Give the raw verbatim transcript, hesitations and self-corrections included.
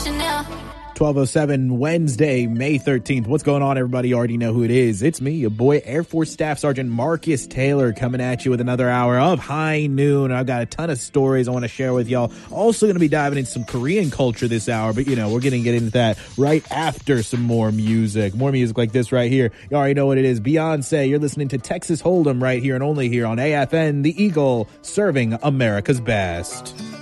twelve oh seven Wednesday, May thirteenth. What's going on, everybody? You already know who it is. It's me, your boy, Air Force Staff Sergeant Marcus Taylor, coming at you with another hour of High Noon. I've got a ton of stories I want to share with y'all. Also going to be diving into some Korean culture this hour, but, you know, we're going to get into that right after some more music. More music like this right here. You already know what it is. Beyonce, you're listening to Texas Hold'em right here and only here on A F N, The Eagle, serving America's best.